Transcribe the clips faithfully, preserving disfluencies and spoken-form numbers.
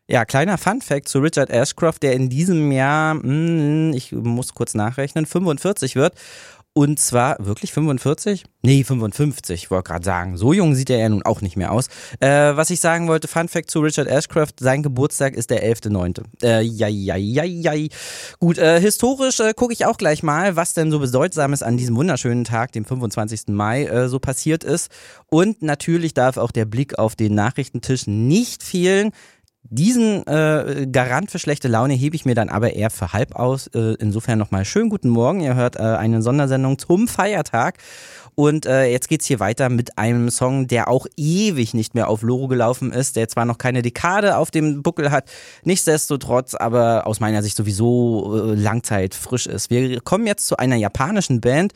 Ja, kleiner Funfact zu Richard Ashcroft, der in diesem Jahr, mh, ich muss kurz nachrechnen, fünfundvierzig wird. Und zwar wirklich fünfundvierzig? Nee, fünfundfünfzig, ich wollte gerade sagen. So jung sieht er ja nun auch nicht mehr aus. Äh, was ich sagen wollte, Funfact zu Richard Ashcroft, sein Geburtstag ist der elfter neunter Äh, ja, ja, ja, ja. Gut, äh, historisch äh, gucke ich auch gleich mal, was denn so Bedeutsames an diesem wunderschönen Tag, dem fünfundzwanzigsten Mai, äh, so passiert ist. Und natürlich darf auch der Blick auf den Nachrichtentisch nicht fehlen. Diesen äh, Garant für schlechte Laune hebe ich mir dann aber eher für halb aus. Äh, insofern nochmal schönen guten Morgen. Ihr hört äh, eine Sondersendung zum Feiertag. Und äh, jetzt geht's hier weiter mit einem Song, der auch ewig nicht mehr auf Loro gelaufen ist, der zwar noch keine Dekade auf dem Buckel hat, nichtsdestotrotz aber aus meiner Sicht sowieso äh, Langzeit frisch ist. Wir kommen jetzt zu einer japanischen Band,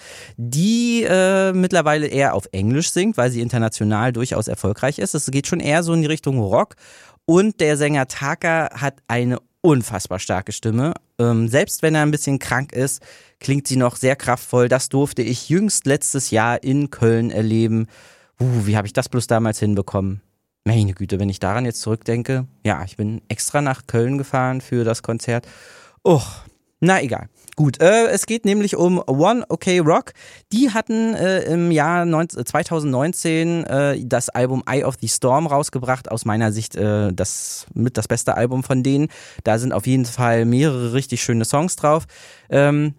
die äh, mittlerweile eher auf Englisch singt, weil sie international durchaus erfolgreich ist. Es geht schon eher so in die Richtung Rock. Und der Sänger Taka hat eine unfassbar starke Stimme. Ähm, selbst wenn er ein bisschen krank ist, klingt sie noch sehr kraftvoll. Das durfte ich jüngst letztes Jahr in Köln erleben. Uh, wie habe ich das bloß damals hinbekommen? Meine Güte, wenn ich daran jetzt zurückdenke. Ja, ich bin extra nach Köln gefahren für das Konzert. Oh, na egal. Gut, äh, es geht nämlich um One Ok Rock. Die hatten äh, im Jahr zwanzig neunzehn äh, das Album Eye of the Storm rausgebracht. Aus meiner Sicht äh, das mit das beste Album von denen. Da sind auf jeden Fall mehrere richtig schöne Songs drauf. Ähm,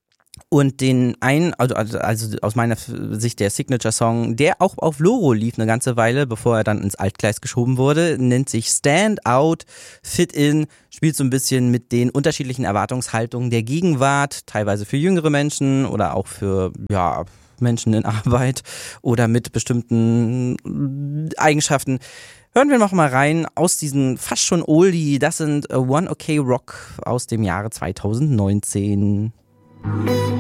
Und den einen, also, also aus meiner Sicht der Signature-Song, der auch auf Loro lief eine ganze Weile, bevor er dann ins Altgleis geschoben wurde, nennt sich Stand Out, Fit In, spielt so ein bisschen mit den unterschiedlichen Erwartungshaltungen der Gegenwart, teilweise für jüngere Menschen oder auch für, ja, Menschen in Arbeit oder mit bestimmten Eigenschaften. Hören wir noch mal rein aus diesen fast schon Oldie, das sind One Ok Rock aus dem Jahre zwanzig neunzehn.